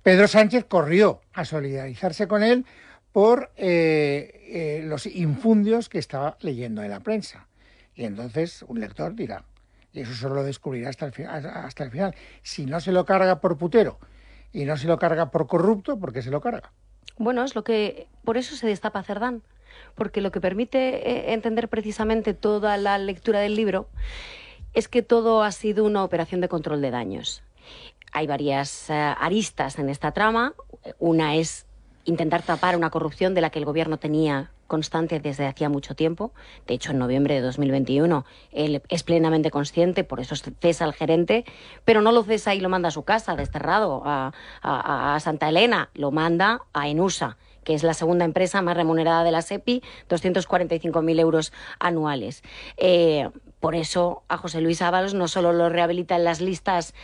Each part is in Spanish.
Pedro Sánchez corrió a solidarizarse con él por los infundios que estaba leyendo en la prensa. Y entonces un lector dirá, y eso solo lo descubrirá hasta el final, si no se lo carga por putero y no se lo carga por corrupto, ¿por qué se lo carga? Bueno, es lo que por eso se destapa Cerdán, porque lo que permite entender precisamente toda la lectura del libro es que todo ha sido una operación de control de daños. Hay varias aristas en esta trama. Una es intentar tapar una corrupción de la que el gobierno tenía constante desde hacía mucho tiempo. De hecho, en noviembre de 2021 él es plenamente consciente, por eso cesa al gerente, pero no lo cesa y lo manda a su casa, desterrado, a Santa Elena, lo manda a Enusa, que es la segunda empresa más remunerada de la SEPI, 245.000 euros anuales. Por eso a José Luis Ábalos no solo lo rehabilita en las listas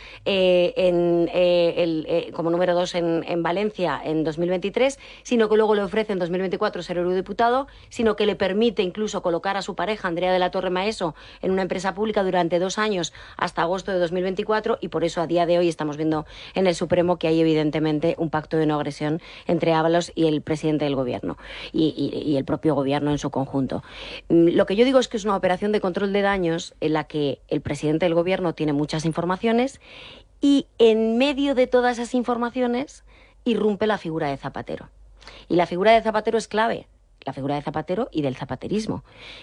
como número 2 en Valencia en 2023, sino que luego le ofrece en 2024 ser eurodiputado, sino que le permite incluso colocar a su pareja, Andrea de la Torre Maeso, en una empresa pública durante 2 años hasta agosto de 2024, y por eso a día de hoy estamos viendo en el Supremo que hay evidentemente un pacto de no agresión entre Ábalos y el presidente del gobierno y el propio gobierno en su conjunto. Lo que yo digo es que es una operación de control de daños en la que el presidente del gobierno tiene muchas informaciones y en medio de todas esas informaciones irrumpe la figura de Zapatero. Y la figura de Zapatero es clave, la figura de Zapatero y del zapaterismo.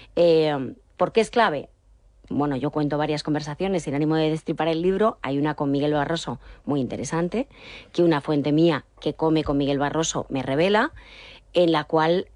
¿Por qué es clave? Bueno, yo cuento varias conversaciones sin ánimo de destripar el libro. Hay una con Miguel Barroso muy interesante, que una fuente mía que come con Miguel Barroso me revela, en la cual,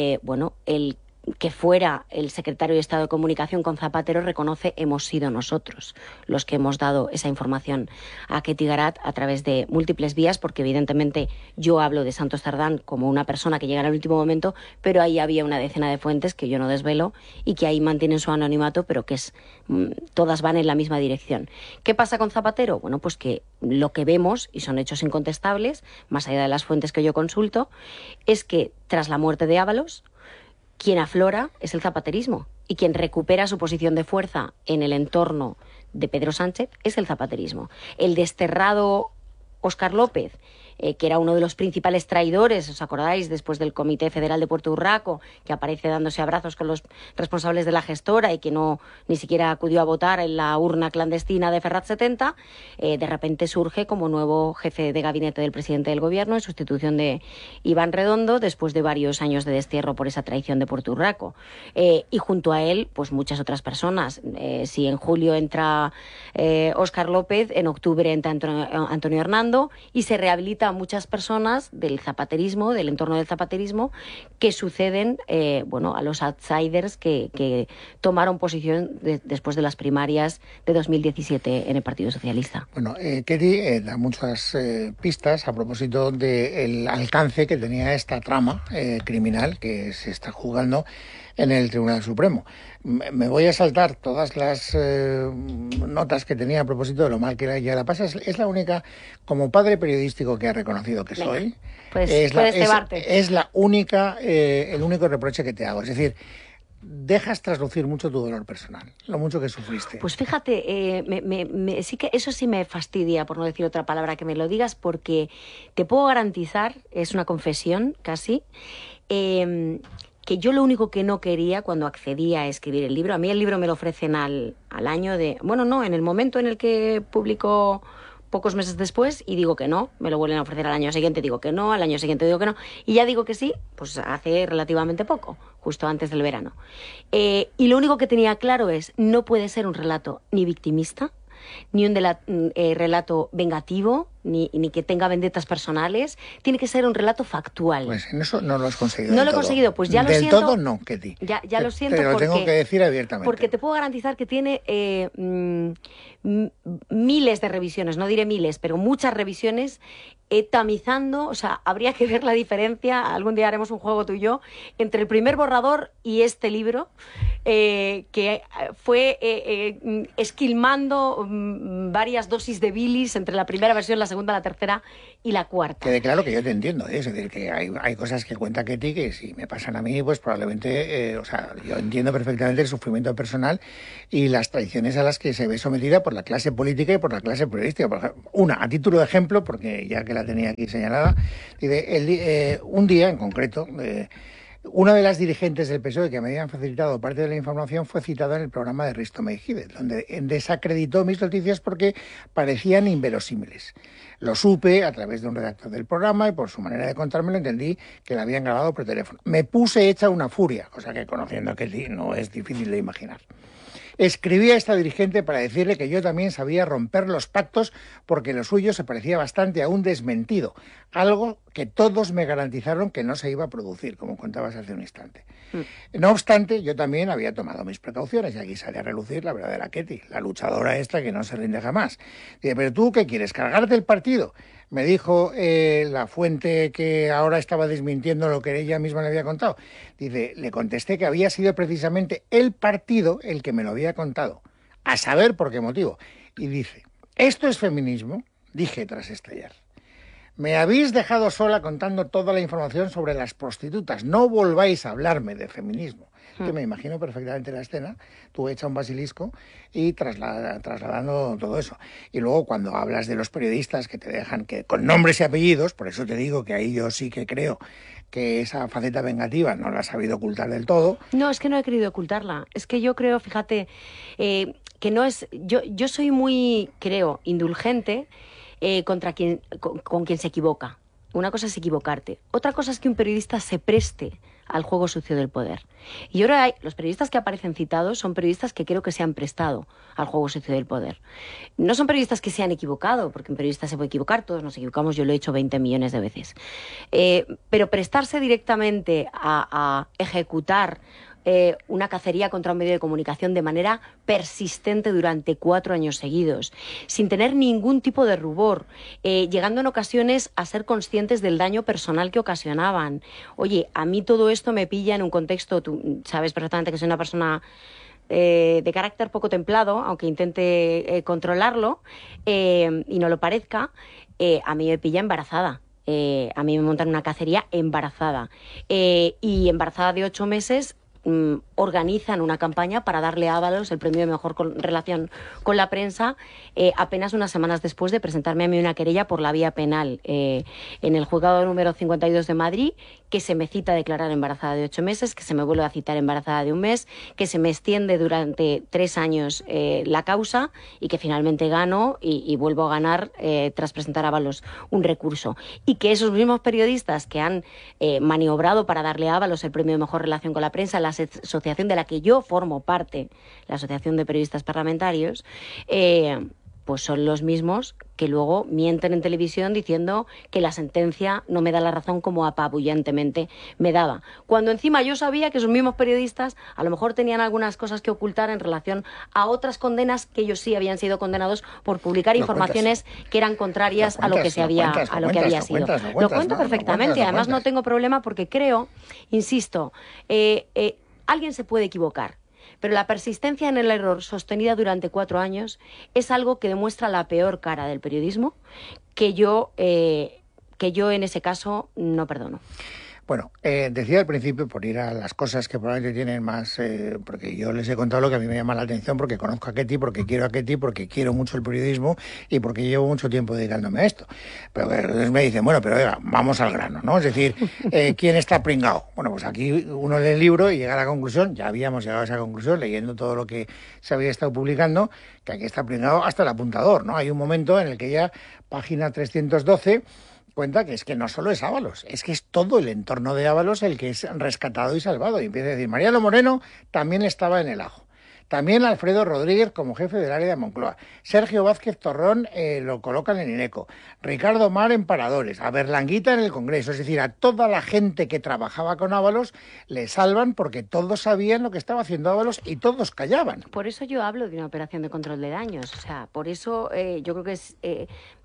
el que fuera el secretario de Estado de Comunicación con Zapatero reconoce hemos sido nosotros los que hemos dado esa información a Ketty Garat a través de múltiples vías, porque evidentemente yo hablo de Santos Cerdán como una persona que llega en el último momento, pero ahí había una decena de fuentes que yo no desvelo y que ahí mantienen su anonimato, pero que todas van en la misma dirección. ¿Qué pasa con Zapatero? Bueno, pues que lo que vemos, y son hechos incontestables, más allá de las fuentes que yo consulto, es que tras la muerte de Ábalos, quien aflora es el zapaterismo y quien recupera su posición de fuerza en el entorno de Pedro Sánchez es el zapaterismo. El desterrado Óscar López, que era uno de los principales traidores, ¿os acordáis? Después del Comité Federal de Puerto Urraco, que aparece dándose abrazos con los responsables de la gestora y que no ni siquiera acudió a votar en la urna clandestina de Ferrat 70, de repente surge como nuevo jefe de gabinete del presidente del gobierno en sustitución de Iván Redondo, después de varios años de destierro por esa traición de Puerto Urraco. Y junto a él, pues muchas otras personas. Si en julio entra Óscar López, en octubre entra Antonio Hernando y se rehabilita a muchas personas del zapaterismo, del entorno del zapaterismo, que suceden a los outsiders que tomaron posición después de las primarias de 2017 en el Partido Socialista. Bueno, Ketty da muchas pistas a propósito del alcance que tenía esta trama criminal que se está jugando en el Tribunal Supremo. Me voy a saltar todas las notas que tenía a propósito de lo mal que ya la pasa. Es la única, como padre periodístico que ha reconocido que soy, puedes cebarte. Es la única, el único reproche que te hago. Es decir, dejas traslucir mucho tu dolor personal, lo mucho que sufriste. Pues fíjate, sí que eso sí me fastidia, por no decir otra palabra, que me lo digas, porque te puedo garantizar, es una confesión casi, que yo lo único que no quería cuando accedí a escribir el libro, a mí el libro me lo ofrecen al año de... Bueno, no, en el momento en el que publico pocos meses después y digo que no, me lo vuelven a ofrecer al año siguiente, digo que no, al año siguiente digo que no, y ya digo que sí, pues hace relativamente poco, justo antes del verano. Y lo único que tenía claro es, no puede ser un relato ni victimista, ni un relato vengativo, ni que tenga vendetas personales. Tiene que ser un relato factual. Pues en eso no lo has conseguido. No lo he conseguido, pues ya lo siento. Del todo no, Ketty. Ya lo siento. Pero lo tengo que decir abiertamente. Porque te puedo garantizar que tiene miles de revisiones, no diré miles, pero muchas revisiones, tamizando, o sea, habría que ver la diferencia, algún día haremos un juego tú y yo, entre el primer borrador y este libro, que fue esquilmando varias dosis de bilis entre la primera versión y la segunda segunda, la tercera y la cuarta. Quede claro que yo te entiendo, ¿eh? Es decir, que hay cosas que cuenta Ketty que si me pasan a mí, pues probablemente, o sea, yo entiendo perfectamente el sufrimiento personal y las traiciones a las que se ve sometida por la clase política y por la clase periodística. Por ejemplo, una, a título de ejemplo, porque ya que la tenía aquí señalada, dice, un día en concreto, una de las dirigentes del PSOE que me habían facilitado parte de la información fue citada en el programa de Risto Mejide, donde desacreditó mis noticias porque parecían inverosímiles. Lo supe a través de un redactor del programa y por su manera de contármelo entendí que la habían grabado por teléfono. Me puse hecha una furia, cosa que conociendo a Ketty no es difícil de imaginar. Escribí a esta dirigente para decirle que yo también sabía romper los pactos porque lo suyo se parecía bastante a un desmentido, algo que todos me garantizaron que no se iba a producir, como contabas hace un instante. No obstante, yo también había tomado mis precauciones y aquí sale a relucir la verdadera Ketty, la luchadora esta que no se rinde jamás. Dice, ¿pero tú qué quieres, cargarte el partido? Me dijo la fuente que ahora estaba desmintiendo lo que ella misma le había contado. Dice, le contesté que había sido precisamente el partido el que me lo había contado, a saber por qué motivo. Y dice, ¿esto es feminismo? Dije tras estallar. Me habéis dejado sola contando toda la información sobre las prostitutas. No volváis a hablarme de feminismo. Que me imagino perfectamente la escena, tú echa un basilisco y trasladando todo eso. Y luego cuando hablas de los periodistas que te dejan que con nombres y apellidos, por eso te digo que ahí yo sí que creo que esa faceta vengativa no la ha sabido ocultar del todo. No, es que no he querido ocultarla. Es que yo creo, fíjate, que no es... Yo soy muy, creo, indulgente contra con quien se equivoca. Una cosa es equivocarte. Otra cosa es que un periodista se preste al juego sucio del poder. Y ahora los periodistas que aparecen citados son periodistas que creo que se han prestado al juego sucio del poder. No son periodistas que se han equivocado, porque un periodista se puede equivocar, todos nos equivocamos, yo lo he hecho 20 millones de veces. Pero prestarse directamente a ejecutar una cacería contra un medio de comunicación de manera persistente durante 4 años seguidos, sin tener ningún tipo de rubor, llegando en ocasiones a ser conscientes del daño personal que ocasionaban. Oye, a mí todo esto me pilla en un contexto, tú sabes perfectamente que soy una persona de carácter poco templado, aunque intente controlarlo y no lo parezca, a mí me pilla embarazada. A mí me montan una cacería embarazada y embarazada de 8 meses. Organizan una campaña para darle a Ábalos el premio de mejor relación con la prensa apenas unas semanas después de presentarme a mí una querella por la vía penal en el juzgado número 52 de Madrid, que se me cita a declarar embarazada de 8 meses, que se me vuelve a citar embarazada de 1 mes, que se me extiende durante 3 años la causa y que finalmente gano y vuelvo a ganar tras presentar a Ábalos un recurso. Y que esos mismos periodistas que han maniobrado para darle a Ábalos el premio de mejor relación con la prensa, la asociación de la que yo formo parte, la Asociación de Periodistas Parlamentarios, pues son los mismos que luego mienten en televisión diciendo que la sentencia no me da la razón como apabullantemente me daba. Cuando encima yo sabía que esos mismos periodistas a lo mejor tenían algunas cosas que ocultar en relación a otras condenas que ellos sí habían sido condenados por publicar informaciones que eran contrarias a lo que se había sido. Lo cuento perfectamente, además no tengo problema porque creo, insisto, alguien se puede equivocar, pero la persistencia en el error sostenida durante 4 años es algo que demuestra la peor cara del periodismo que yo en ese caso no perdono. Bueno, decía al principio, por ir a las cosas que probablemente tienen más, porque yo les he contado lo que a mí me llama la atención, porque conozco a Ketty, porque quiero a Ketty, porque quiero mucho el periodismo y porque llevo mucho tiempo dedicándome a esto. Pero entonces me dicen, bueno, pero oiga, vamos al grano, ¿no? Es decir, ¿quién está pringado? Bueno, pues aquí uno lee el libro y llega a la conclusión, ya habíamos llegado a esa conclusión leyendo todo lo que se había estado publicando, que aquí está pringado hasta el apuntador, ¿no? Hay un momento en el que ya, página 312... cuenta que es que no solo es Ábalos, es que es todo el entorno de Ábalos el que es rescatado y salvado. Y empieza a decir, Mariano Moreno también estaba en el ajo. También Alfredo Rodríguez como jefe del área de Moncloa. Sergio Vázquez Torrón lo colocan en INECO. Ricardo Mar en Paradores. A Berlanguita en el Congreso. Es decir, a toda la gente que trabajaba con Ábalos le salvan porque todos sabían lo que estaba haciendo Ábalos y todos callaban. Por eso yo hablo de una operación de control de daños. O sea, por eso yo creo que es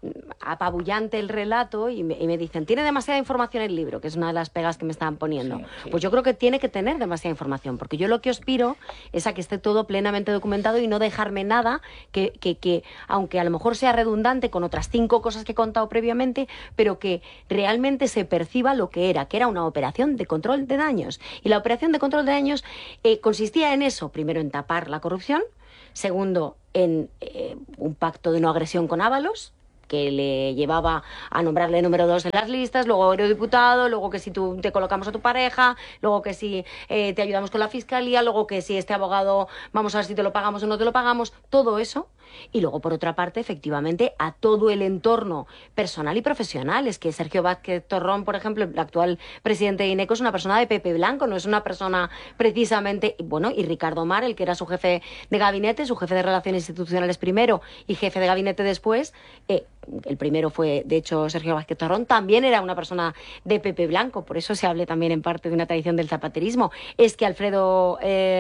apabullante el relato y me dicen, tiene demasiada información el libro, que es una de las pegas que me estaban poniendo. Sí, sí. Pues yo creo que tiene que tener demasiada información, porque yo lo que aspiro es a que esté todo plenamente documentado y no dejarme nada que aunque a lo mejor sea redundante con otras 5 cosas que he contado previamente, pero que realmente se perciba lo que era una operación de control de daños. Y la operación de control de daños consistía en eso, primero en tapar la corrupción, segundo en un pacto de no agresión con Ábalos, que le llevaba a nombrarle número 2 en las listas, luego eurodiputado, luego que si tú te colocamos a tu pareja, luego que si te ayudamos con la fiscalía, luego que si este abogado, vamos a ver si te lo pagamos o no te lo pagamos, todo eso. Y luego, por otra parte, efectivamente, a todo el entorno personal y profesional. Es que Sergio Vázquez Torrón, por ejemplo, el actual presidente de INECO, es una persona de Pepe Blanco, no es una persona precisamente... Bueno, y Ricardo Mar, el que era su jefe de gabinete, su jefe de Relaciones Institucionales primero y jefe de gabinete después, el primero fue, de hecho, Sergio Vázquez Torrón, también era una persona de Pepe Blanco, por eso se hable también en parte de una tradición del zapaterismo. Es que Alfredo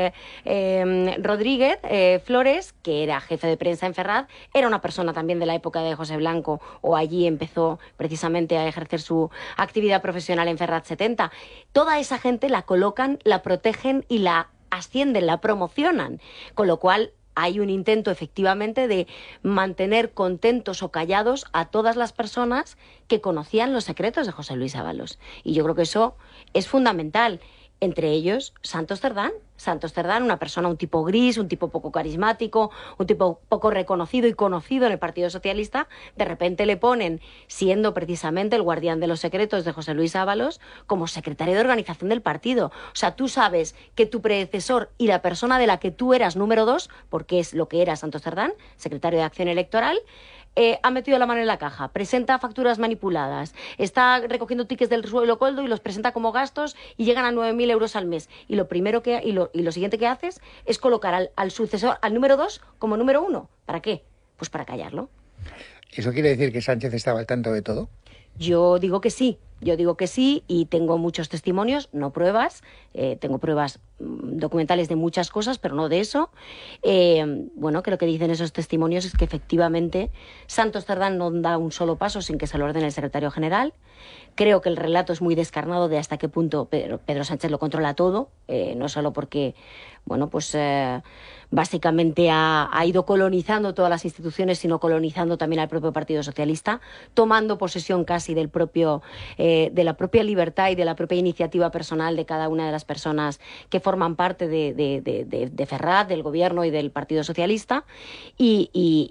Rodríguez Flores, que era jefe de prensa en Ferraz, era una persona también de la época de José Blanco, o allí empezó precisamente a ejercer su actividad profesional en Ferraz 70. Toda esa gente la colocan, la protegen y la ascienden, la promocionan, con lo cual hay un intento efectivamente de mantener contentos o callados a todas las personas que conocían los secretos de José Luis Ábalos. Y yo creo que eso es fundamental. Entre ellos, Santos Cerdán. Santos Cerdán, una persona, un tipo gris, un tipo poco carismático, un tipo poco reconocido y conocido en el Partido Socialista, de repente le ponen, siendo precisamente el guardián de los secretos de José Luis Ábalos, como secretario de organización del partido. O sea, tú sabes que tu predecesor y la persona de la que tú eras número 2, porque es lo que era Santos Cerdán, secretario de Acción Electoral, ha metido la mano en la caja, presenta facturas manipuladas, está recogiendo tickets del suelo coldo y los presenta como gastos y llegan a 9.000 euros al mes. Y lo primero que y lo siguiente que haces es colocar al sucesor, al número 2, como número 1. ¿Para qué? Pues para callarlo. ¿Eso quiere decir que Sánchez estaba al tanto de todo? Yo digo que sí y tengo muchos testimonios, no pruebas, tengo pruebas documentales de muchas cosas, pero no de eso. Bueno, que lo que dicen esos testimonios es que efectivamente Santos Cerdán no da un solo paso sin que se lo ordene el secretario general. Creo que el relato es muy descarnado de hasta qué punto Pedro Sánchez lo controla todo, no solo porque, bueno, pues básicamente ha ido colonizando todas las instituciones, sino colonizando también al propio Partido Socialista, tomando posesión casi del propio, de la propia libertad y de la propia iniciativa personal de cada una de las personas que forman parte de Ferraz, del Gobierno y del Partido Socialista, y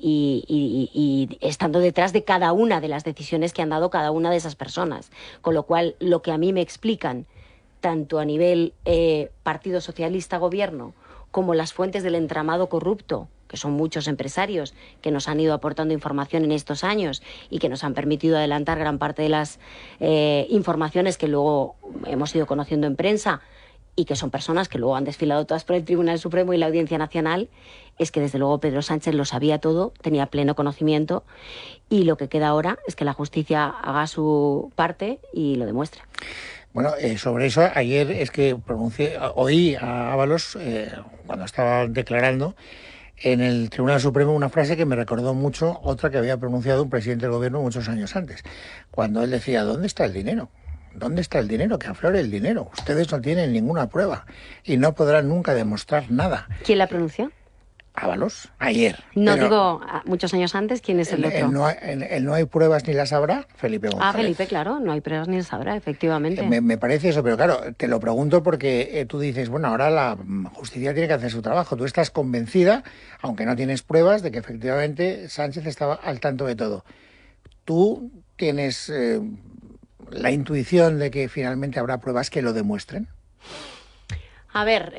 estando detrás de cada una de las decisiones que han dado cada una de esas personas. Con lo cual, lo que a mí me explican, tanto a nivel Partido Socialista, Gobierno, como las fuentes del entramado corrupto, que son muchos empresarios que nos han ido aportando información en estos años y que nos han permitido adelantar gran parte de las informaciones que luego hemos ido conociendo en prensa y que son personas que luego han desfilado todas por el Tribunal Supremo y la Audiencia Nacional, es que desde luego Pedro Sánchez lo sabía todo, tenía pleno conocimiento, y lo que queda ahora es que la justicia haga su parte y lo demuestre. Bueno, sobre eso, ayer es que oí a Ábalos, cuando estaba declarando, en el Tribunal Supremo una frase que me recordó mucho otra que había pronunciado un presidente del Gobierno muchos años antes, cuando él decía, ¿dónde está el dinero? ¿Dónde está el dinero? Que aflore el dinero. Ustedes no tienen ninguna prueba y no podrán nunca demostrar nada. ¿Quién la pronunció? Ábalos, ayer. No digo muchos años antes, ¿quién es el otro? No hay pruebas ni las habrá, Felipe González. Ah, Felipe, claro, no hay pruebas ni las habrá, efectivamente. Me parece eso, pero claro, te lo pregunto porque tú dices, bueno, ahora la justicia tiene que hacer su trabajo. Tú estás convencida, aunque no tienes pruebas, de que efectivamente Sánchez estaba al tanto de todo. ¿Tú tienes la intuición de que finalmente habrá pruebas que lo demuestren? A ver,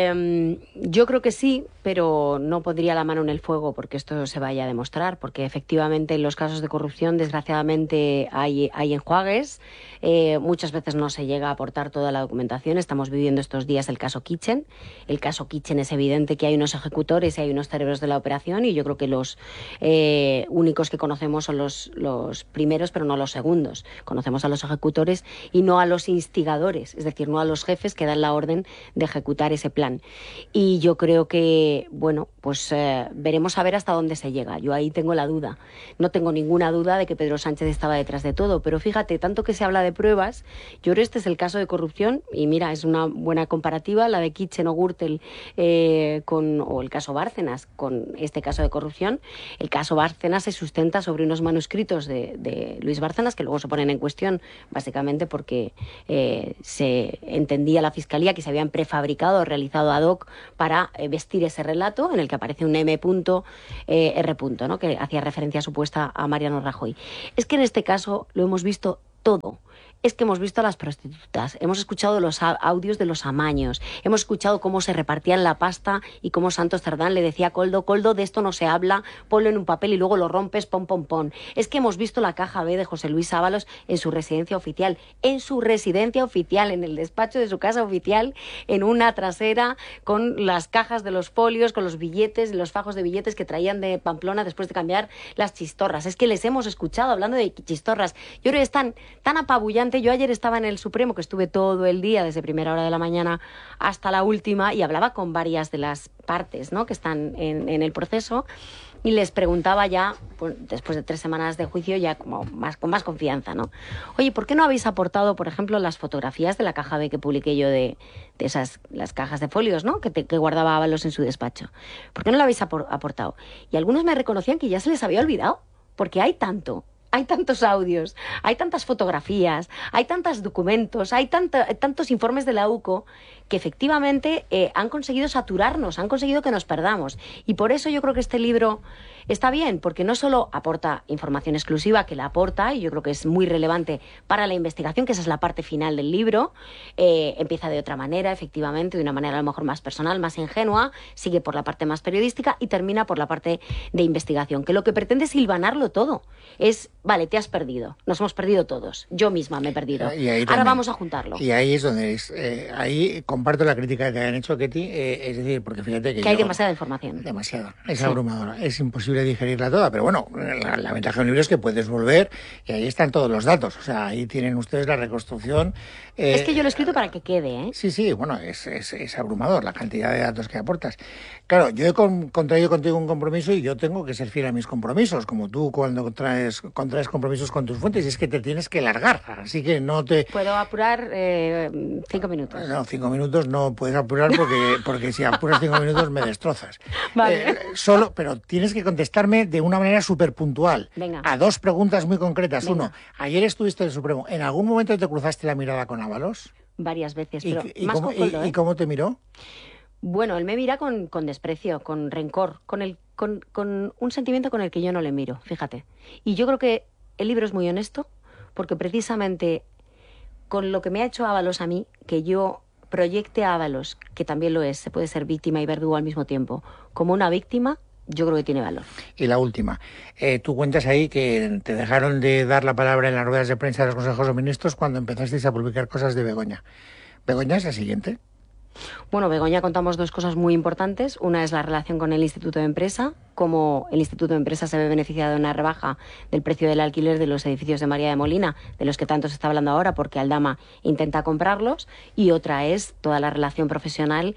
yo creo que sí, pero no pondría la mano en el fuego porque esto se vaya a demostrar, porque efectivamente en los casos de corrupción desgraciadamente hay enjuagues, muchas veces no se llega a aportar toda la documentación. Estamos viviendo estos días el caso Kitchen. El caso Kitchen es evidente que hay unos ejecutores y hay unos cerebros de la operación, y yo creo que los únicos que conocemos son los primeros, pero no los segundos. Conocemos a los ejecutores y no a los instigadores, es decir, no a los jefes que dan la orden de ejecutar ese plan. Y yo creo que, bueno, pues veremos a ver hasta dónde se llega. Yo ahí tengo la duda. No tengo ninguna duda de que Pedro Sánchez estaba detrás de todo, pero fíjate, tanto que se habla de pruebas, yo creo que este es el caso de corrupción, y mira, es una buena comparativa la de Kitchen o Gürtel o el caso Bárcenas con este caso de corrupción. El caso Bárcenas se sustenta sobre unos manuscritos de Luis Bárcenas que luego se ponen en cuestión, básicamente porque se entendía la Fiscalía que se habían prefabricado o realizado ad hoc para vestir ese relato en el que aparece un M.R. ¿no? Que hacía referencia supuesta a Mariano Rajoy. Es que en este caso lo hemos visto todo. Es que hemos visto a las prostitutas, hemos escuchado los audios de los amaños, hemos escuchado cómo se repartían la pasta y cómo Santos Cerdán le decía a Koldo, de esto no se habla, ponlo en un papel y luego lo rompes, pom, pom, pom. Es que hemos visto la caja B de José Luis Ábalos en su residencia oficial, en el despacho de su casa oficial, en una trasera, con las cajas de los folios, con los billetes, los fajos de billetes que traían de Pamplona después de cambiar las chistorras. Es que les hemos escuchado hablando de chistorras. Yo creo que es tan apabullante. Yo ayer estaba en el Supremo, que estuve todo el día, desde primera hora de la mañana hasta la última, y hablaba con varias de las partes, ¿no?, que están en el proceso, y les preguntaba ya, pues, después de 3 semanas de juicio, ya como con más confianza, ¿no? Oye, ¿por qué no habéis aportado, por ejemplo, las fotografías de la caja B que publiqué yo de las cajas de folios, ¿no?, que guardaba Ábalos en su despacho? ¿Por qué no lo habéis aportado? Y algunos me reconocían que ya se les había olvidado, porque hay tantos audios, hay tantas fotografías, hay tantos documentos, hay tantos informes de la UCO que efectivamente han conseguido saturarnos, han conseguido que nos perdamos. Y por eso yo creo que este libro está bien, porque no solo aporta información exclusiva, que la aporta, y yo creo que es muy relevante para la investigación, que esa es la parte final del libro, empieza de otra manera, efectivamente, de una manera a lo mejor más personal, más ingenua, sigue por la parte más periodística y termina por la parte de investigación, que lo que pretende es hilvanarlo todo. Es, vale, te has perdido, nos hemos perdido todos, yo misma me he perdido, ahora vamos a juntarlo. Y ahí es donde ahí comparto la crítica que han hecho, Ketty, es decir, porque fíjate que hay demasiada información. Demasiada, es abrumadora, es imposible digerirla toda, pero bueno, la ventaja de un libro es que puedes volver y ahí están todos los datos, o sea, ahí tienen ustedes la reconstrucción. Es que yo lo he escrito para que quede, ¿eh? Sí, bueno, es abrumador la cantidad de datos que aportas. Claro, yo he contraído contigo un compromiso y yo tengo que ser fiel a mis compromisos, como tú cuando contraes compromisos con tus fuentes, y es que te tienes que largar, así que no te... Puedo apurar 5 minutos. No, 5 minutos no puedes apurar porque si apuras 5 minutos me destrozas. Vale. Pero tienes que contestarme de una manera súper puntual. Venga. A 2 preguntas muy concretas. Venga. 1, ayer estuviste en el Supremo. ¿En algún momento te cruzaste la mirada con Ábalos? Varias veces, pero más con Koldo, ¿eh? ¿Y cómo te miró? Bueno, él me mira con desprecio, con rencor, con un sentimiento con el que yo no le miro, fíjate. Y yo creo que el libro es muy honesto, porque precisamente con lo que me ha hecho Ábalos a mí, que yo proyecte a Ábalos, que también lo es, se puede ser víctima y verdugo al mismo tiempo, como una víctima, yo creo que tiene valor. Y la última, tú cuentas ahí que te dejaron de dar la palabra en las ruedas de prensa de los consejos de ministros cuando empezasteis a publicar cosas de Begoña. ¿Begoña es la siguiente? Bueno, Begoña, contamos 2 cosas muy importantes. Una es la relación con el Instituto de Empresa, cómo el Instituto de Empresa se ve beneficiado de una rebaja del precio del alquiler de los edificios de María de Molina, de los que tanto se está hablando ahora porque Aldama intenta comprarlos. Y otra es toda la relación profesional,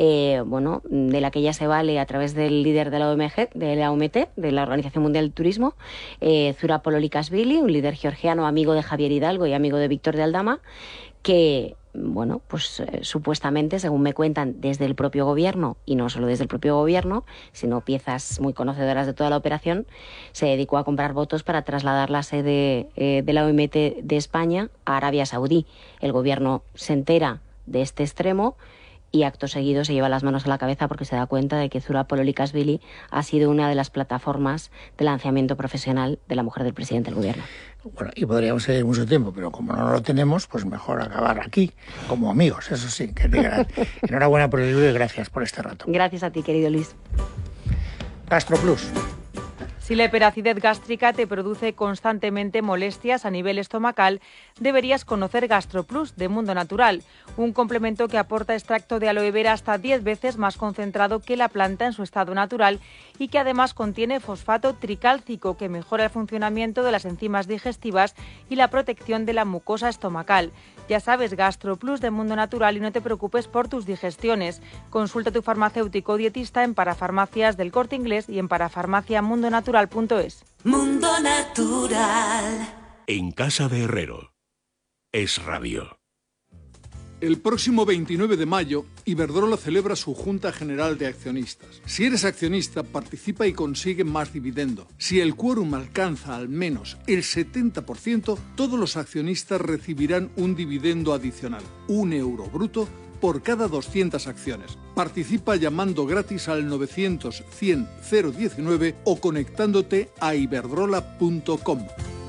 de la que ella se vale a través del líder de la OMT, de la Organización Mundial del Turismo, Zura Pololikashvili, un líder georgiano amigo de Javier Hidalgo y amigo de Víctor de Aldama, que supuestamente, según me cuentan desde el propio gobierno, y no solo desde el propio gobierno, sino piezas muy conocedoras de toda la operación, se dedicó a comprar votos para trasladar la sede de la OMT de España a Arabia Saudí. El gobierno se entera de este extremo y acto seguido se lleva las manos a la cabeza porque se da cuenta de que Zura Pololikashvili ha sido una de las plataformas de lanzamiento profesional de la mujer del presidente del gobierno. Bueno, y podríamos seguir mucho tiempo, pero como no lo tenemos, pues mejor acabar aquí, como amigos, eso sí, que digan. Enhorabuena por el libro y gracias por este rato. Gracias a ti, querido Luis. GastroPlus. Si la hiperacidez gástrica te produce constantemente molestias a nivel estomacal, deberías conocer GastroPlus de Mundo Natural, un complemento que aporta extracto de aloe vera hasta 10 veces más concentrado que la planta en su estado natural y que además contiene fosfato tricálcico que mejora el funcionamiento de las enzimas digestivas y la protección de la mucosa estomacal. Ya sabes, GastroPlus de Mundo Natural y no te preocupes por tus digestiones. Consulta a tu farmacéutico o dietista en Parafarmacias del Corte Inglés y en parafarmaciamundonatural.es. Mundo Natural. En casa de Herrero. Es Radio. El próximo 29 de mayo, Iberdrola celebra su Junta General de Accionistas. Si eres accionista, participa y consigue más dividendo. Si el quórum alcanza al menos el 70%, todos los accionistas recibirán un dividendo adicional, €1 bruto, por cada 200 acciones. Participa llamando gratis al 900 100 019 o conectándote a iberdrola.com.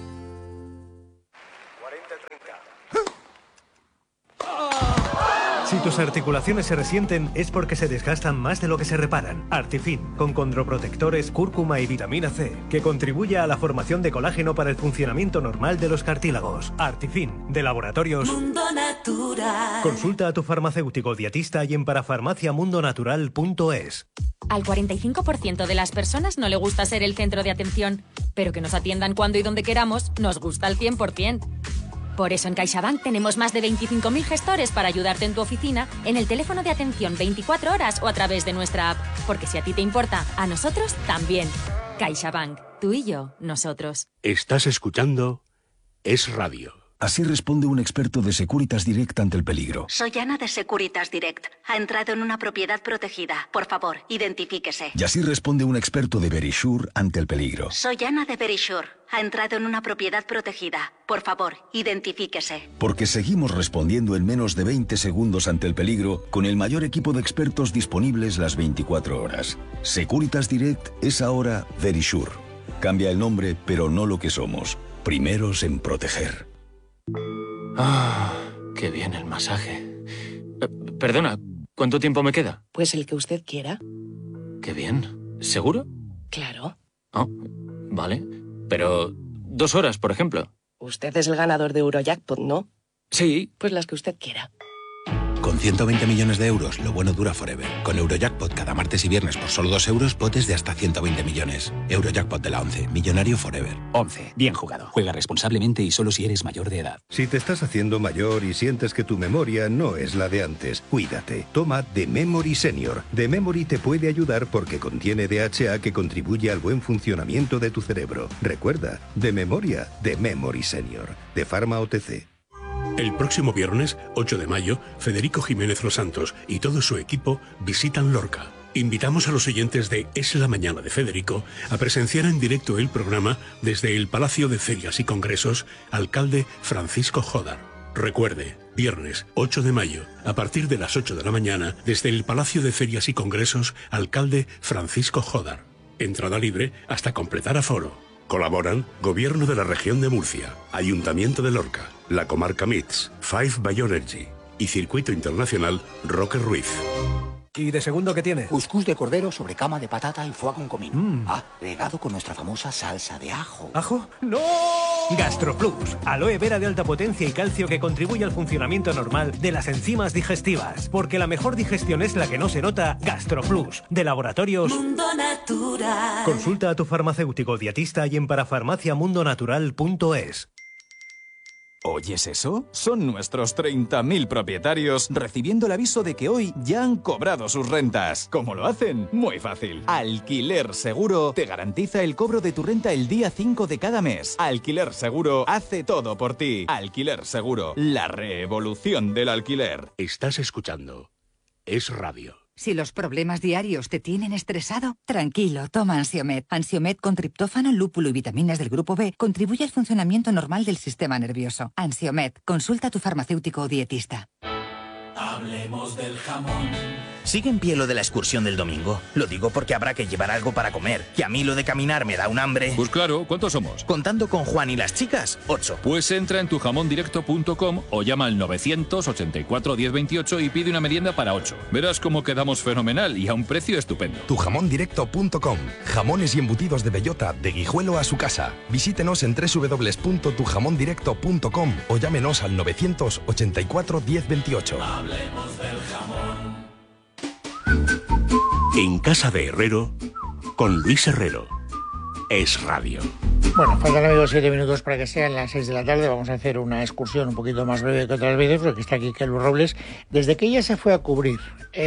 Si tus articulaciones se resienten es porque se desgastan más de lo que se reparan. Artifin, con condroprotectores, cúrcuma y vitamina C, que contribuye a la formación de colágeno para el funcionamiento normal de los cartílagos. Artifin, de Laboratorios Mundo Natural. Consulta a tu farmacéutico dietista y en parafarmaciamundonatural.es. Al 45% de las personas no le gusta ser el centro de atención, pero que nos atiendan cuando y donde queramos nos gusta al 100%. Por eso en CaixaBank tenemos más de 25.000 gestores para ayudarte en tu oficina, en el teléfono de atención 24 horas o a través de nuestra app. Porque si a ti te importa, a nosotros también. CaixaBank, tú y yo, nosotros. Estás escuchando Es Radio. Así responde un experto de Securitas Direct ante el peligro. Soy Ana de Securitas Direct. Ha entrado en una propiedad protegida. Por favor, identifíquese. Y así responde un experto de Verisure ante el peligro. Soy Ana de Verisure. Ha entrado en una propiedad protegida. Por favor, identifíquese. Porque seguimos respondiendo en menos de 20 segundos ante el peligro con el mayor equipo de expertos disponibles las 24 horas. Securitas Direct es ahora Verisure. Cambia el nombre, pero no lo que somos. Primeros en proteger. Ah, qué bien el masaje. Perdona, ¿cuánto tiempo me queda? Pues el que usted quiera. Qué bien. ¿Seguro? Claro. Oh, vale. Pero 2 horas, por ejemplo. Usted es el ganador de Eurojackpot, ¿no? Sí. Pues las que usted quiera. Con 120 millones de euros, lo bueno dura forever. Con Eurojackpot cada martes y viernes por solo 2 euros, potes de hasta 120 millones. Eurojackpot de la 11. Millonario forever. 11. Bien jugado. Juega responsablemente y solo si eres mayor de edad. Si te estás haciendo mayor y sientes que tu memoria no es la de antes, cuídate. Toma The Memory Senior. The Memory te puede ayudar porque contiene DHA que contribuye al buen funcionamiento de tu cerebro. Recuerda, de memoria, The Memory Senior. De Pharma OTC. El próximo viernes, 8 de mayo, Federico Jiménez Los Santos y todo su equipo visitan Lorca. Invitamos a los oyentes de Es la Mañana de Federico a presenciar en directo el programa desde el Palacio de Ferias y Congresos, alcalde Francisco Jodar. Recuerde, viernes 8 de mayo, a partir de las 8 de la mañana, desde el Palacio de Ferias y Congresos, alcalde Francisco Jodar. Entrada libre hasta completar aforo. Colaboran Gobierno de la Región de Murcia, Ayuntamiento de Lorca, la Comarca MITS, Five Bioenergy y Circuito Internacional Roque Ruiz. ¿Y de segundo qué tiene? Cuscús de cordero sobre cama de patata y foie con comino. Regado con nuestra famosa salsa de ajo. ¿Ajo? ¡No! GastroPlus, aloe vera de alta potencia y calcio que contribuye al funcionamiento normal de las enzimas digestivas. Porque la mejor digestión es la que no se nota. GastroPlus, de Laboratorios Mundo Natural. Consulta a tu farmacéutico dietista y en parafarmaciamundonatural.es. ¿Oyes eso? Son nuestros 30.000 propietarios recibiendo el aviso de que hoy ya han cobrado sus rentas. ¿Cómo lo hacen? Muy fácil. Alquiler Seguro te garantiza el cobro de tu renta el día 5 de cada mes. Alquiler Seguro hace todo por ti. Alquiler Seguro, la revolución del alquiler. Estás escuchando Es Radio. Si los problemas diarios te tienen estresado, tranquilo, toma Ansiomed. Ansiomed con triptófano, lúpulo y vitaminas del grupo B contribuye al funcionamiento normal del sistema nervioso. Ansiomed, consulta a tu farmacéutico o dietista. Hablemos del jamón. ¿Sigue en pie lo de la excursión del domingo? Lo digo porque habrá que llevar algo para comer, que a mí lo de caminar me da un hambre. Pues claro, ¿cuántos somos? Contando con Juan y las chicas, 8. Pues entra en tujamondirecto.com o llama al 984 1028 y pide una merienda para 8. Verás cómo quedamos fenomenal y a un precio estupendo. Tujamondirecto.com. Jamones y embutidos de bellota, de Guijuelo a su casa. Visítenos en www.tujamondirecto.com o llámenos al 984 1028. Hablemos del jamón. En casa de Herrero, con Luis Herrero. Es Radio. Bueno, faltan, amigos, 7 minutos para que sean las 6 de la tarde. Vamos a hacer una excursión un poquito más breve que otras veces, porque está aquí Kelu Robles. Desde que ella se fue a cubrir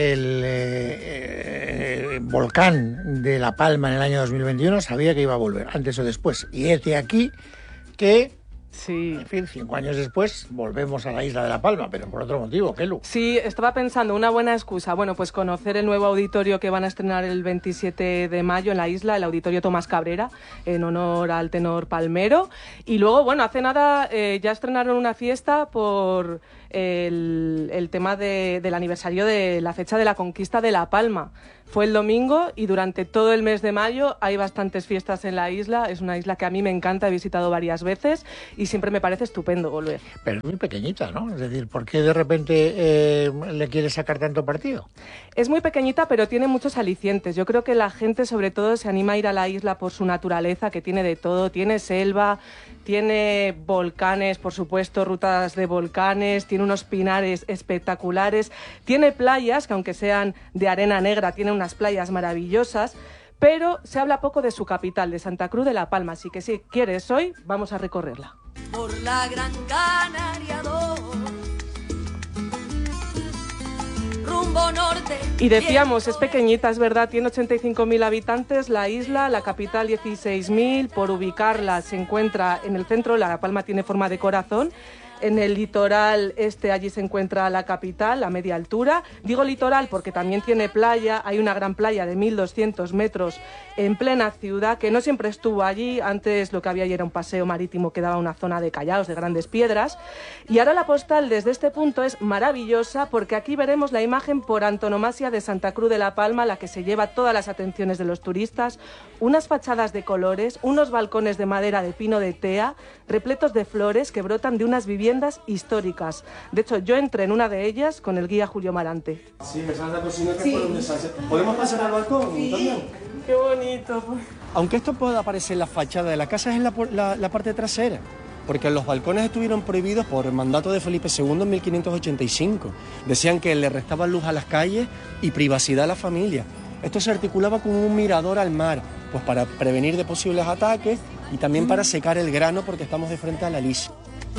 el volcán de La Palma en el año 2021, sabía que iba a volver, antes o después. Y este aquí que... Sí. En fin, 5 años después volvemos a la isla de La Palma, pero por otro motivo, Kelu. Sí, estaba pensando, una buena excusa, bueno, pues conocer el nuevo auditorio que van a estrenar el 27 de mayo en la isla, el Auditorio Tomás Cabrera, en honor al tenor Palmero. Y luego, bueno, hace nada ya estrenaron una fiesta por el tema del aniversario de la fecha de la conquista de La Palma. Fue el domingo y durante todo el mes de mayo hay bastantes fiestas en la isla. Es una isla que a mí me encanta, he visitado varias veces y siempre me parece estupendo volver. Pero es muy pequeñita, ¿no? Es decir, ¿por qué de repente le quieres sacar tanto partido? Es muy pequeñita, pero tiene muchos alicientes. Yo creo que la gente, sobre todo, se anima a ir a la isla por su naturaleza, que tiene de todo. Tiene selva, tiene volcanes, por supuesto, rutas de volcanes, tiene unos pinares espectaculares, tiene playas, que aunque sean de arena negra, tiene unas playas maravillosas, pero se habla poco de su capital, de Santa Cruz de La Palma, así que si quieres hoy, vamos a recorrerla. Por la Gran Canaria 2, rumbo norte. Y decíamos, es pequeñita, es verdad, tiene 85.000 habitantes, la isla, la capital 16.000, por ubicarla se encuentra en el centro, La Palma tiene forma de corazón. En el litoral este, allí se encuentra la capital, a media altura. Digo litoral porque también tiene playa, hay una gran playa de 1.200 metros en plena ciudad, que no siempre estuvo allí. Antes lo que había allí era un paseo marítimo que daba una zona de callaos, de grandes piedras. Y ahora la postal desde este punto es maravillosa, porque aquí veremos la imagen por antonomasia de Santa Cruz de La Palma, la que se lleva todas las atenciones de los turistas. Unas fachadas de colores, unos balcones de madera de pino de tea, repletos de flores que brotan de unas viviendas históricas. De hecho, yo entré en una de ellas con el guía Julio Marante. Sí, esa es la cocina que por donde se hace. ¿Podemos pasar al balcón? Sí. También. Qué bonito. Aunque esto pueda parecer la fachada de la casa, es la parte trasera, porque los balcones estuvieron prohibidos por el mandato de Felipe II en 1585. Decían que le restaban luz a las calles y privacidad a la familia. Esto se articulaba con un mirador al mar, pues para prevenir de posibles ataques y también para secar el grano, porque estamos de frente a la Lys.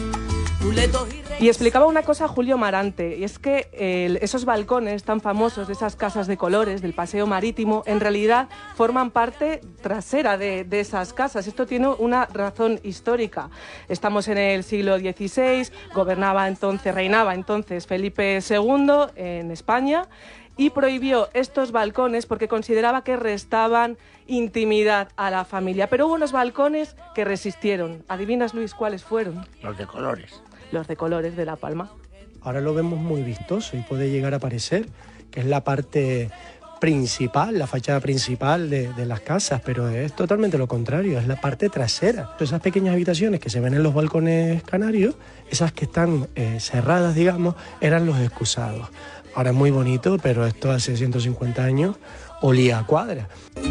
Y explicaba una cosa Julio Marante, y es que esos balcones tan famosos de esas casas de colores del paseo marítimo en realidad forman parte trasera de esas casas. Esto tiene una razón histórica. Estamos en el siglo XVI, reinaba entonces Felipe II en España y prohibió estos balcones porque consideraba que restaban intimidad a la familia. Pero hubo unos balcones que resistieron. ¿Adivinas, Luis, cuáles fueron? Los de colores. Los de colores de La Palma. Ahora lo vemos muy vistoso y puede llegar a parecer que es la parte principal, la fachada principal de las casas, pero es totalmente lo contrario, es la parte trasera. Esas pequeñas habitaciones que se ven en los balcones canarios, esas que están cerradas, digamos, eran los excusados. Ahora es muy bonito, pero esto hace 150 años olía a cuadra.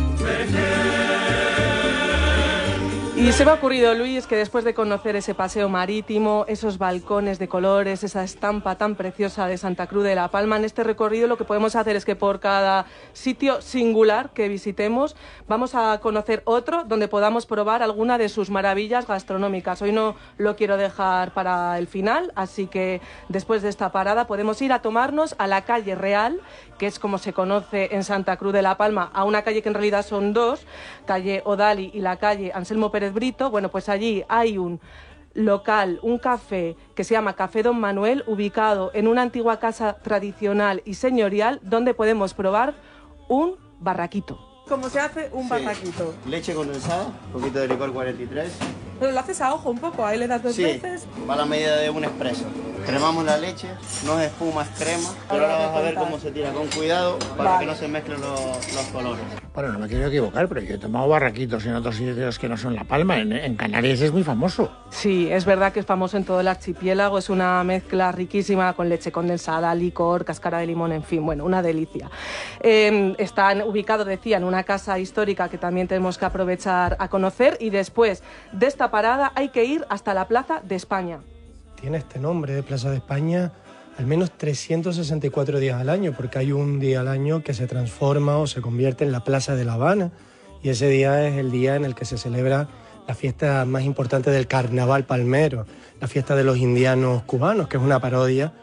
Y se me ha ocurrido, Luis, que después de conocer ese paseo marítimo, esos balcones de colores, esa estampa tan preciosa de Santa Cruz de La Palma, en este recorrido lo que podemos hacer es que por cada sitio singular que visitemos vamos a conocer otro donde podamos probar alguna de sus maravillas gastronómicas. Hoy no lo quiero dejar para el final, así que después de esta parada podemos ir a tomarnos a la calle Real, que es como se conoce en Santa Cruz de La Palma, a una calle que en realidad son dos, calle Odali y la calle Anselmo Pérez Brito. Bueno, pues allí hay un local, un café que se llama Café Don Manuel, ubicado en una antigua casa tradicional y señorial, donde podemos probar un barraquito. ¿Cómo se hace un barraquito? Leche condensada, un poquito de licor 43, Pero lo haces a ojo un poco, ahí le das 2 veces. Va a la medida de un espresso. Cremamos la leche, no es espuma, es crema. Pero ahora vas a ver cómo se tira con cuidado para que no se mezclen los colores. Bueno, no me quiero equivocar, pero yo he tomado barraquitos en otros sitios que no son La Palma. En Canarias es muy famoso. Sí, es verdad que es famoso en todo el archipiélago. Es una mezcla riquísima con leche condensada, licor, cáscara de limón, en fin, bueno, una delicia. Están ubicados, decía, en una casa histórica que también tenemos que aprovechar a conocer, y después de esta parada hay que ir hasta la Plaza de España. Tiene este nombre de Plaza de España al menos 364 días al año, porque hay un día al año que se transforma o se convierte en la Plaza de La Habana, y ese día es el día en el que se celebra la fiesta más importante del carnaval palmero, la fiesta de los indianos cubanos, que es una parodia.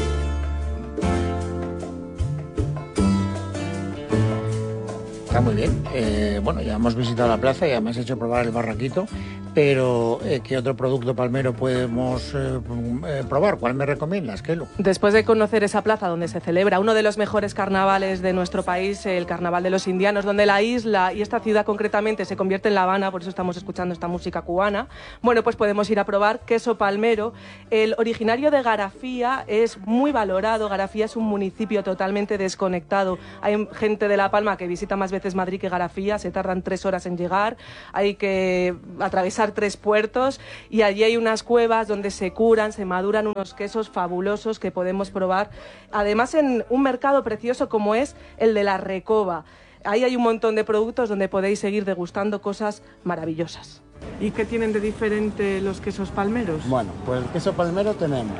Está muy bien. Bueno, ya hemos visitado la plaza, ya me has hecho probar el barraquito, pero ¿qué otro producto palmero podemos probar? ¿Cuál me recomiendas, Kelo? Después de conocer esa plaza donde se celebra uno de los mejores carnavales de nuestro país, el Carnaval de los Indianos, donde la isla y esta ciudad concretamente se convierte en La Habana, por eso estamos escuchando esta música cubana, bueno, pues podemos ir a probar queso palmero. El originario de Garafía es muy valorado. Garafía es un municipio totalmente desconectado. Hay gente de La Palma que visita más veces Madrid que Garafía, se tardan 3 horas en llegar, hay que atravesar 3 puertos, y allí hay unas cuevas donde se curan, se maduran unos quesos fabulosos que podemos probar, además en un mercado precioso como es el de la Recoba. Ahí hay un montón de productos donde podéis seguir degustando cosas maravillosas. ¿Y qué tienen de diferente los quesos palmeros? Bueno, pues el queso palmero tenemos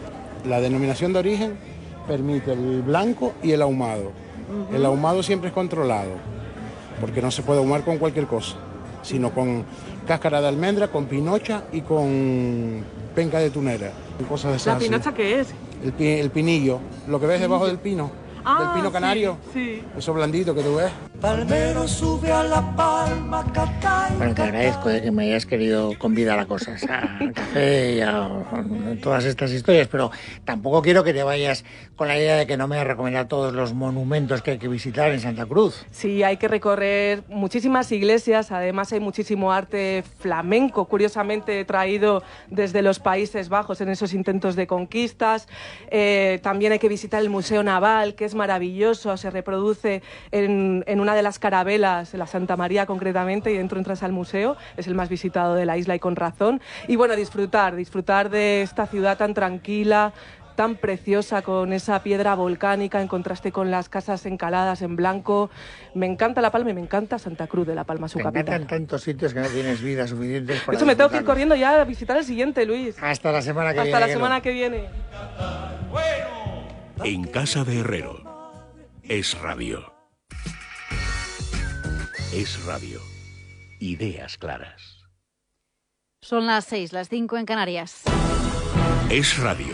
la denominación de origen, permite el blanco y el ahumado. El ahumado siempre es controlado, porque no se puede ahumar con cualquier cosa, sino con cáscara de almendra, con pinocha y con penca de tunera. Cosas de esas. ¿La pinocha qué es? El pinillo, lo que ves debajo del pino. Del pino canario, sí. Eso blandito que tú ves. Palmero sube a la palma, Catay. Bueno, te agradezco que me hayas querido convidar a cosas, a café y a todas estas historias, pero tampoco quiero que te vayas con la idea de que no me voy a recomendar todos los monumentos que hay que visitar en Santa Cruz. Sí, hay que recorrer muchísimas iglesias, además hay muchísimo arte flamenco, curiosamente traído desde los Países Bajos en esos intentos de conquistas. También hay que visitar el Museo Naval, que es maravilloso, se reproduce en una de las carabelas, la Santa María concretamente, y dentro entras al museo, es el más visitado de la isla y con razón. Y bueno, disfrutar de esta ciudad tan tranquila, tan preciosa, con esa piedra volcánica en contraste con las casas encaladas en blanco. Me encanta La Palma y me encanta Santa Cruz de La Palma, su capital. Me encantan tantos sitios que no tienes vida suficiente para... De hecho, me tengo que ir corriendo ya a visitar el siguiente, Luis. Hasta la semana que viene. Hasta la semana que viene. En casa de Herrero. Es radio. Es radio. Ideas claras. Son las 6, las 5 en Canarias. Es radio.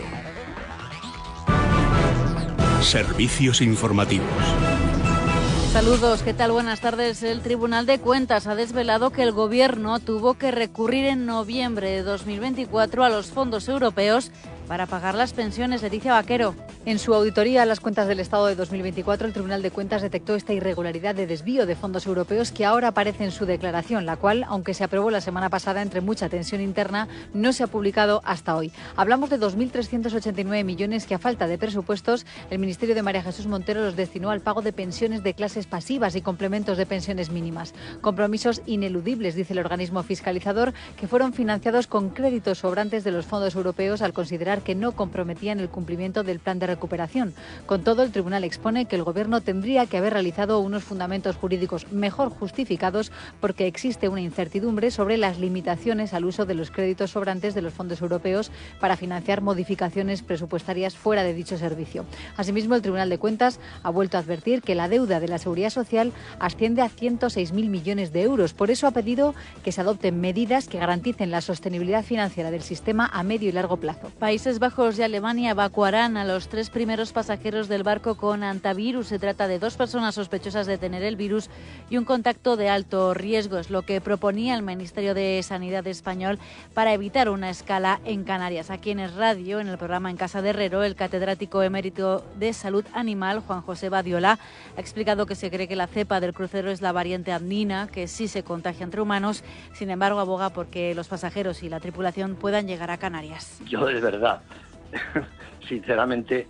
Servicios informativos. Saludos, ¿qué tal? Buenas tardes. El Tribunal de Cuentas ha desvelado que el Gobierno tuvo que recurrir en noviembre de 2024 a los fondos europeos para pagar las pensiones. Leticia Vaquero. En su auditoría a las cuentas del Estado de 2024, el Tribunal de Cuentas detectó esta irregularidad de desvío de fondos europeos que ahora aparece en su declaración, la cual, aunque se aprobó la semana pasada entre mucha tensión interna, no se ha publicado hasta hoy. Hablamos de 2.389 millones que, a falta de presupuestos, el Ministerio de María Jesús Montero los destinó al pago de pensiones de clases pasivas y complementos de pensiones mínimas. Compromisos ineludibles, dice el organismo fiscalizador, que fueron financiados con créditos sobrantes de los fondos europeos al considerar que no comprometían el cumplimiento del plan de recuperación. Con todo, el tribunal expone que el Gobierno tendría que haber realizado unos fundamentos jurídicos mejor justificados porque existe una incertidumbre sobre las limitaciones al uso de los créditos sobrantes de los fondos europeos para financiar modificaciones presupuestarias fuera de dicho servicio. Asimismo, el Tribunal de Cuentas ha vuelto a advertir que la deuda de la Seguridad Social asciende a 106.000 millones de euros. Por eso ha pedido que se adopten medidas que garanticen la sostenibilidad financiera del sistema a medio y largo plazo. Países Bajos y Alemania evacuarán a los 3 3 primeros pasajeros del barco con hantavirus. Se trata de 2 personas sospechosas de tener el virus y un contacto de alto riesgo. Es lo que proponía el Ministerio de Sanidad español para evitar una escala en Canarias. Aquí en Es Radio, en el programa En Casa de Herrero, el catedrático emérito de Salud Animal, Juan José Badiola, ha explicado que se cree que la cepa del crucero es la variante andina, que sí se contagia entre humanos. Sin embargo, aboga porque los pasajeros y la tripulación puedan llegar a Canarias. Yo, de verdad, sinceramente,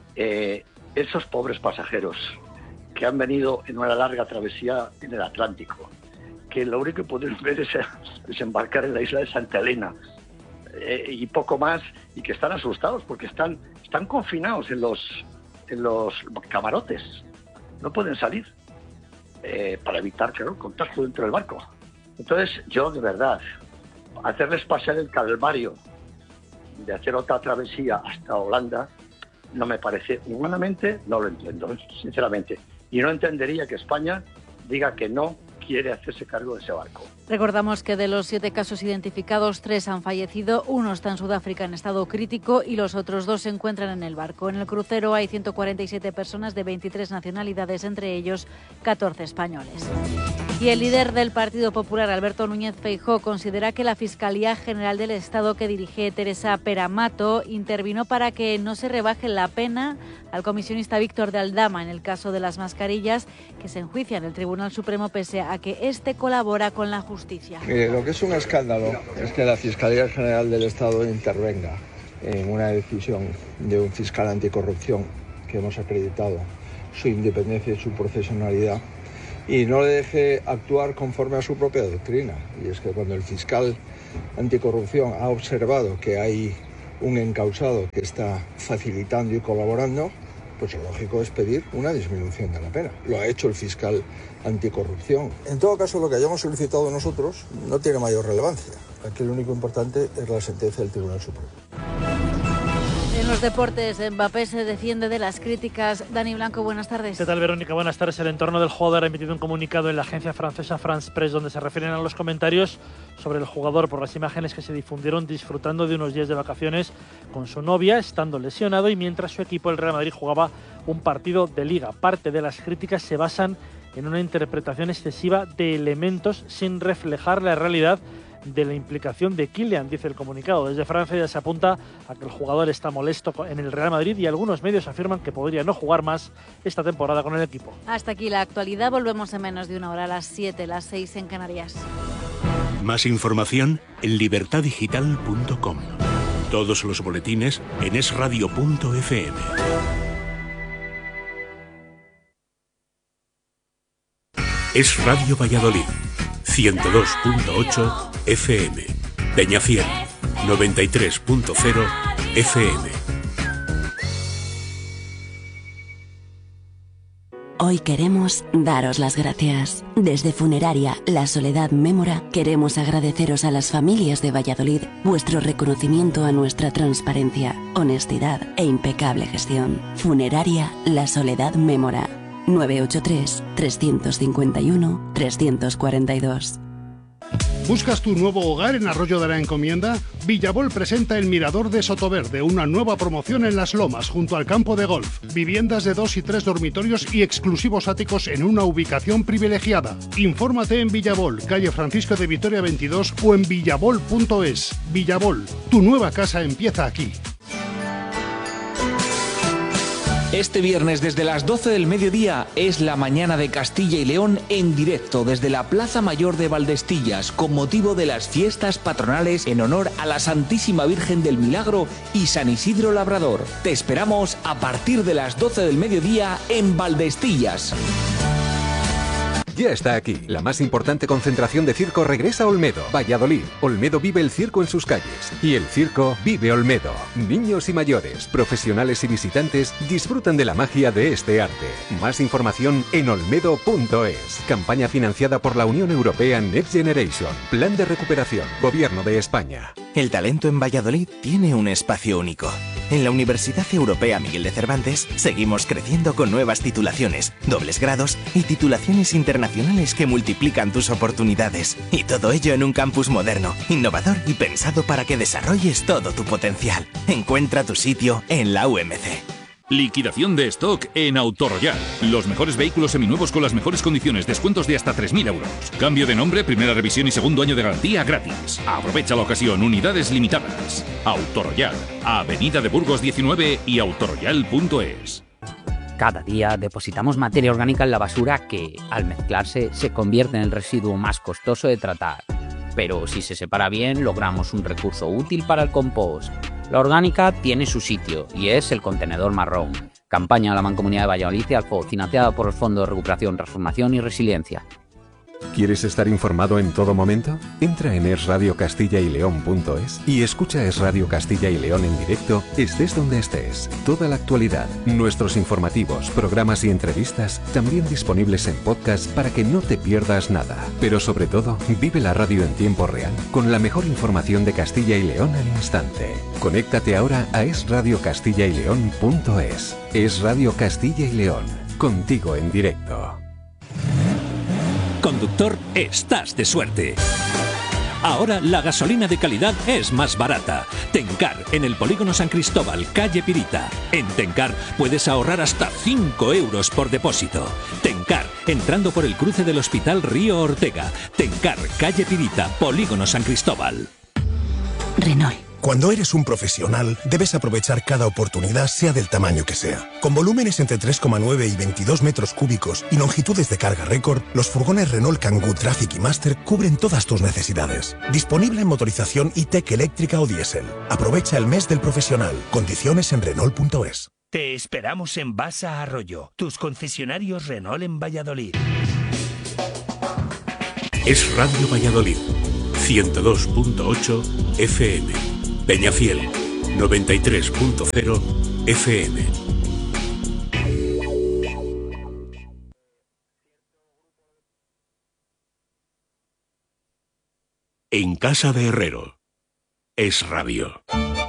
esos pobres pasajeros que han venido en una larga travesía en el Atlántico, que lo único que pueden ver es desembarcar en la isla de Santa Elena y poco más, y que están asustados porque están confinados en los camarotes, no pueden salir para evitar, claro, el contagio dentro del barco. Entonces, yo, de verdad, hacerles pasar el calvario de hacer otra travesía hasta Holanda no me parece, humanamente no lo entiendo, sinceramente, y no entendería que España diga que no quiere hacerse cargo de ese barco. Recordamos que de los 7 casos identificados, 3 han fallecido, 1 está en Sudáfrica en estado crítico y los otros 2 se encuentran en el barco. En el crucero hay 147 personas de 23 nacionalidades, entre ellos 14 españoles. Y el líder del Partido Popular, Alberto Núñez Feijóo, considera que la Fiscalía General del Estado que dirige Teresa Peramato intervino para que no se rebaje la pena al comisionista Víctor de Aldama en el caso de las mascarillas, que se enjuicia en el Tribunal Supremo pese a que éste colabora con la justicia. Mire, lo que es un escándalo es que la Fiscalía General del Estado intervenga en una decisión de un fiscal anticorrupción que hemos acreditado su independencia y su profesionalidad, y no le deje actuar conforme a su propia doctrina. Y es que cuando el fiscal anticorrupción ha observado que hay un encausado que está facilitando y colaborando, pues lo lógico es pedir una disminución de la pena. Lo ha hecho el fiscal anticorrupción. En todo caso, lo que hayamos solicitado nosotros no tiene mayor relevancia. Aquí lo único importante es la sentencia del Tribunal Supremo. En los deportes, Mbappé se defiende de las críticas. Dani Blanco, buenas tardes. ¿Qué tal, Verónica? Buenas tardes. El entorno del jugador ha emitido un comunicado en la agencia francesa France Press donde se refieren a los comentarios sobre el jugador por las imágenes que se difundieron disfrutando de unos días de vacaciones con su novia, estando lesionado y mientras su equipo, el Real Madrid, jugaba un partido de Liga. Parte de las críticas se basan en una interpretación excesiva de elementos sin reflejar la realidad de la implicación de Kylian, dice el comunicado. Desde Francia ya se apunta a que el jugador está molesto en el Real Madrid y algunos medios afirman que podría no jugar más esta temporada con el equipo. Hasta aquí la actualidad. Volvemos en menos de una hora, a las 7, las 6 en Canarias. Más información en libertadigital.com. Todos los boletines en esradio.fm. Es Radio Valladolid, 102.8 FM, Peñafiel, 93.0 FM. Hoy queremos daros las gracias. Desde Funeraria La Soledad Mémora queremos agradeceros a las familias de Valladolid vuestro reconocimiento a nuestra transparencia, honestidad e impecable gestión. Funeraria La Soledad Mémora, 983-351-342. ¿Buscas tu nuevo hogar en Arroyo de la Encomienda? Villabol presenta el Mirador de Sotoverde, una nueva promoción en Las Lomas, junto al campo de golf. Viviendas de 2 y 3 dormitorios y exclusivos áticos en una ubicación privilegiada. Infórmate en Villabol, calle Francisco de Vitoria 22 o en villabol.es. Villabol, tu nueva casa empieza aquí. Este viernes desde las 12 del mediodía es la mañana de Castilla y León en directo desde la Plaza Mayor de Valdestillas con motivo de las fiestas patronales en honor a la Santísima Virgen del Milagro y San Isidro Labrador. Te esperamos a partir de las 12 del mediodía en Valdestillas. Ya está aquí. La más importante concentración de circo regresa a Olmedo, Valladolid. Olmedo vive el circo en sus calles. Y el circo vive Olmedo. Niños y mayores, profesionales y visitantes disfrutan de la magia de este arte. Más información en olmedo.es. Campaña financiada por la Unión Europea Next Generation. Plan de recuperación. Gobierno de España. El talento en Valladolid tiene un espacio único. En la Universidad Europea Miguel de Cervantes seguimos creciendo con nuevas titulaciones, dobles grados y titulaciones internacionales que multiplican tus oportunidades. Y todo ello en un campus moderno, innovador y pensado para que desarrolles todo tu potencial. Encuentra tu sitio en la UMC. Liquidación de stock en Autoroyal. Los mejores vehículos seminuevos con las mejores condiciones, descuentos de hasta 3.000 euros. Cambio de nombre, primera revisión y segundo año de garantía gratis. Aprovecha la ocasión, unidades limitadas. Autoroyal, Avenida de Burgos 19 y autoroyal.es. Cada día depositamos materia orgánica en la basura que, al mezclarse, se convierte en el residuo más costoso de tratar. Pero si se separa bien, logramos un recurso útil para el compost. La orgánica tiene su sitio y es el contenedor marrón. Campaña de la Mancomunidad de Valladolid y Alfo, financiada por el Fondo de Recuperación, Transformación y Resiliencia. ¿Quieres estar informado en todo momento? Entra en esradiocastilla-y-león.es y escucha Es Radio Castilla y León en directo, estés donde estés. Toda la actualidad, nuestros informativos, programas y entrevistas, también disponibles en podcast para que no te pierdas nada. Pero sobre todo, vive la radio en tiempo real, con la mejor información de Castilla y León al instante. Conéctate ahora a esradiocastilla-y-león.es. Es Radio Castilla y León, contigo en directo. Conductor, estás de suerte. Ahora la gasolina de calidad es más barata. Tencar, en el Polígono San Cristóbal, calle Pirita. En Tencar puedes ahorrar hasta 5 euros por depósito. Tencar, entrando por el cruce del Hospital Río Ortega. Tencar, calle Pirita, Polígono San Cristóbal. Renault. Cuando eres un profesional, debes aprovechar cada oportunidad, sea del tamaño que sea. Con volúmenes entre 3,9 y 22 metros cúbicos y longitudes de carga récord, los furgones Renault Kangoo Traffic y Master cubren todas tus necesidades. Disponible en motorización e-Tech eléctrica o diésel. Aprovecha el mes del profesional. Condiciones en Renault.es. Te esperamos en Basa Arroyo, tus concesionarios Renault en Valladolid. Es Radio Valladolid, 102.8 FM. Peñafiel, 93.0 FM. En casa de Herrero, Es Radio.